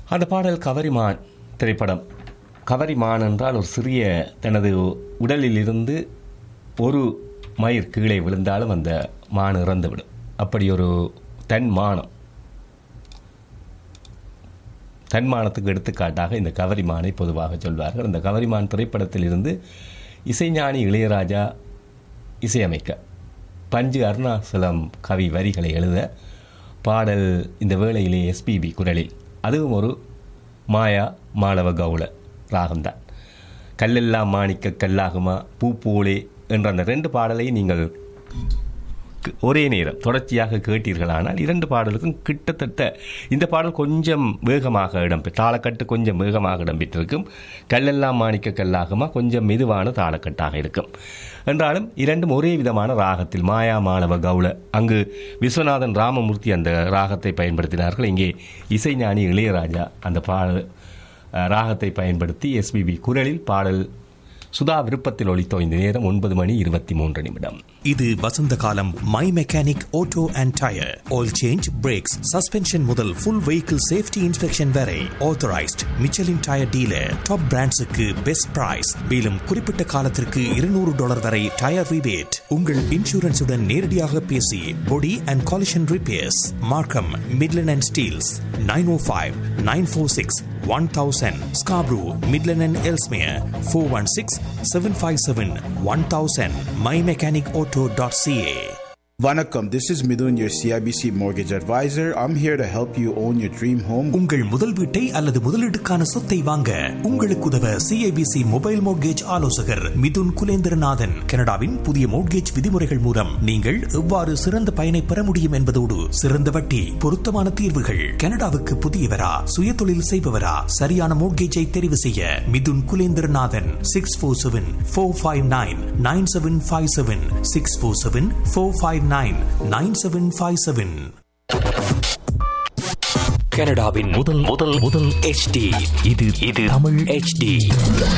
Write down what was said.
அந்த பாடல் கவரிமான் திரைப்படம். கவரிமான் என்றால் ஒரு சிறிய தனது உடலில் இருந்து ஒரு மயிர் கீழே விழுந்தாலும் அந்த மான் இறந்துவிடும். அப்படி ஒரு தன்மானத்துக்கு எடுத்துக்காட்டாக இந்த கவரிமானை பொதுவாக சொல்வார்கள். அந்த கவரிமான் திரைப்படத்தில் இருந்து இசைஞானி இளையராஜா இசையமைக்க, பஞ்சு அருணாசலம் கவி வரிகளை எழுத, பாடல் இந்த வேளையிலே எஸ்பிபி குரலில், அதுவும் ஒரு மாயா மாளவ கவுள ராகம்தான். கல்லெல்லாம் மாணிக்க கல்லாகுமா பூ போலே என்ற அந்த 2 பாடலை நீங்கள் ஒரே நேரம் தொடர்ச்சியாக கேட்டீர்களானால் 2 பாடலுக்கும் கிட்டத்தட்ட இந்த பாடல் கொஞ்சம் வேகமாக தாளக்கட்டு கொஞ்சம் வேகமாக இடம்பெற்றிருக்கும். கல்லெல்லாம் மாணிக்க கல்லாகுமா கொஞ்சம் மெதுவான தாளக்கட்டாக இருக்கும். என்றாலும் 2ம் ஒரே விதமான ராகத்தில், மாயா மாளவ கவுள. அங்கு விஸ்வநாதன் ராமமூர்த்தி அந்த ராகத்தை பயன்படுத்தினார்கள். இங்கே இசைஞானி இளையராஜா அந்த ராகத்தை பயன்படுத்தி எஸ்பிபி குரலில் பாடல் சுதா விருப்பத்தில் ஒலித்தோ. இந்த நேரம் 9:23. இது வசந்த காலம். My mechanic auto and tyre, oil change, breaks, suspension முதல் ஃபுல் வெஹிக்கிள் சேஃப்டி இன்ஸ்பெக்ஷன் வரை authorised Michelin tyre dealer. Top பிராண்ட்ஸுக்கு best price. மேலும் குறிப்பிட்ட காலத்திற்கு $200 வரை டயர் ரிபேட். உங்கள் இன்சூரன்ஸுடன் நேரடியாக பேசி பொடி அண்ட் காலிஷன் ரிப்பேர்ஸ். மார்க்கம், Midland and Steeles. 905-946-1000. Scarborough, Midland and Ellesmere. 416-757-1000. mymechanicauto.ca. Vanakkam, this is Midun, your CIBC mortgage advisor. I'm here to help you own your dream home. உங்கள் முதல் வீட்டை அல்லது முதலீட்டுக்கான சொத்தை வாங்க உங்களுக்கு உதவ சிஐபிசி மொபைல் மோட்கேஜ் ஆலோசகர் மிதுன் குலேந்திரநாதன். கனடாவின் புதிய மோட்கேஜ் விதிமுறைகள் மூலம் நீங்கள் எவ்வாறு சிறந்த பயனை பெற முடியும் என்பதோடு சிறந்த வட்டி, பொருத்தமான தீர்வுகள். கனடாவுக்கு புதியவரா, சுய தொழில் செய்பவரா, சரியான மோட்கேஜை தெரிவு செய்ய மிதுன் குலேந்திரநாதன். 647-459-9757 647-459-9757. கனடாவின் முதல் HD இது தமிழ் HD.